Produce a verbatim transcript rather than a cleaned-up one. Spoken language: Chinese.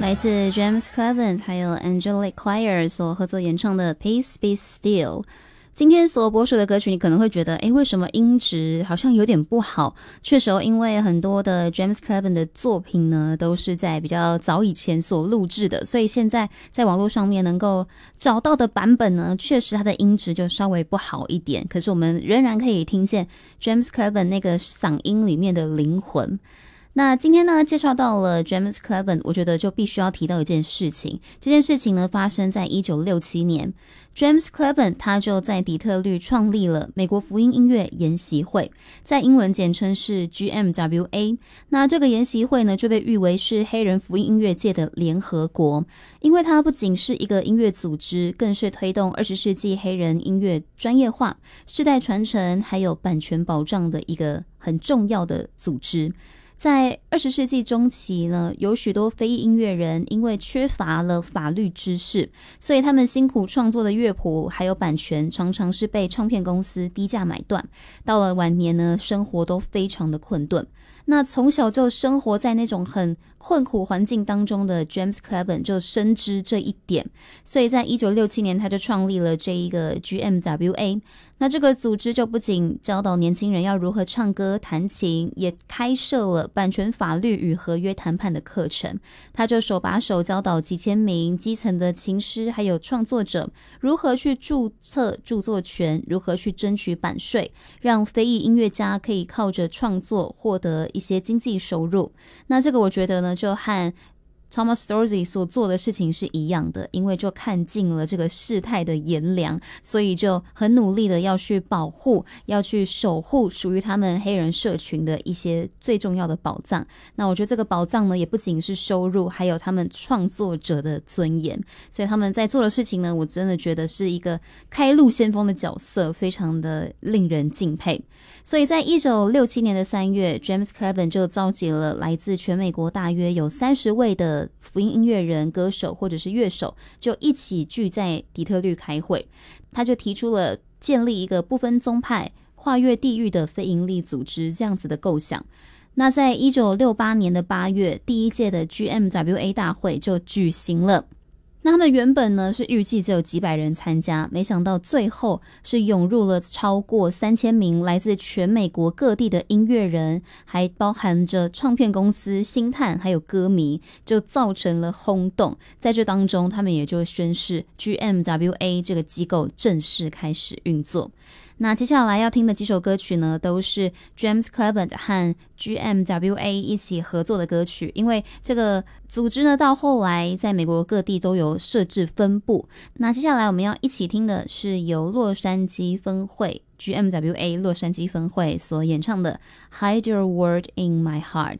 来自 James Cleveland 还有 Angelique Choir 所合作演唱的 Peace Be Still。今天所播出的歌曲你可能会觉得诶为什么音质好像有点不好，确实因为很多的 James Cleveland 的作品呢都是在比较早以前所录制的，所以现在在网络上面能够找到的版本呢，确实它的音质就稍微不好一点，可是我们仍然可以听见 James Cleveland 那个嗓音里面的灵魂。那今天呢介绍到了 James Cleveland， 我觉得就必须要提到一件事情，这件事情呢发生在一九六七年， James Cleveland 他就在底特律创立了美国福音音乐研习会，在英文简称是 G M W A。 那这个研习会呢就被誉为是黑人福音音乐界的联合国，因为它不仅是一个音乐组织，更是推动二十世纪黑人音乐专业化、世代传承还有版权保障的一个很重要的组织。在二十世纪中期呢，有许多非裔音乐人因为缺乏了法律知识，所以他们辛苦创作的乐谱还有版权常常是被唱片公司低价买断，到了晚年呢，生活都非常的困顿。那从小就生活在那种很困苦环境当中的 James Cleveland 就深知这一点，所以在一九六七年他就创立了这一个 G M W A。 那这个组织就不仅教导年轻人要如何唱歌弹琴，也开设了版权法律与合约谈判的课程。他就手把手教导几千名基层的琴师还有创作者如何去注册著作权，如何去争取版税，让非裔音乐家可以靠着创作获得一些经济收入。那这个我觉得呢就和Thomas Dorsey 所做的事情是一样的，因为就看尽了这个事态的炎凉，所以就很努力的要去保护，要去守护属于他们黑人社群的一些最重要的宝藏。那我觉得这个宝藏呢也不仅是收入，还有他们创作者的尊严，所以他们在做的事情呢，我真的觉得是一个开路先锋的角色，非常的令人敬佩。所以在一九六七年的三月， James Cleveland 就召集了来自全美国大约有三十位的福音音乐人、歌手或者是乐手，就一起聚在底特律开会。他就提出了建立一个不分宗派、跨越地域的非营利组织这样子的构想。那在一九六八年的八月，第一届的 G M W A 大会就举行了。那他们原本呢是预计只有几百人参加，没想到最后是涌入了超过三千名来自全美国各地的音乐人，还包含着唱片公司、星探还有歌迷，就造成了轰动。在这当中，他们也就宣示 G M W A 这个机构正式开始运作。那接下来要听的几首歌曲呢，都是 James Cleveland 和 G M W A 一起合作的歌曲，因为这个组织呢到后来在美国各地都有设置分部。那接下来我们要一起听的是由洛杉矶分会 G M W A 洛杉矶分会所演唱的 Hide Your Word in My Heart。